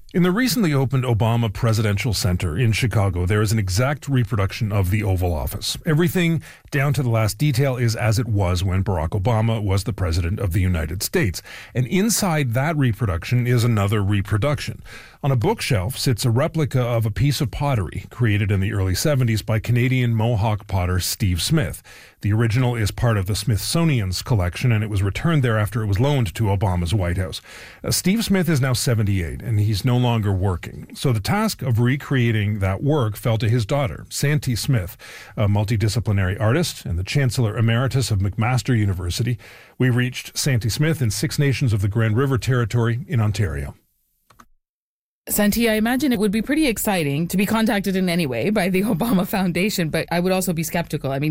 In the recently opened Obama Presidential Center in Chicago, there is an exact reproduction of the Oval Office. Everything, down to the last detail, is as it was when Barack Obama was the President of the United States. And inside that reproduction is another reproduction. On a bookshelf sits a replica of a piece of pottery created in the early 70s by Canadian Mohawk potter Steve Smith. The original is part of the Smithsonian's collection, and it was returned there after it was loaned to Obama's White House. Steve Smith is now 78, and he's no longer working. So the task of recreating that work fell to his daughter, Santee Smith, a multidisciplinary artist and the Chancellor Emeritus of McMaster University. We reached Santee Smith in Six Nations of the Grand River Territory in Ontario. Santee, I imagine it would be pretty exciting to be contacted in any way by the Obama Foundation, but I would also be skeptical. I mean,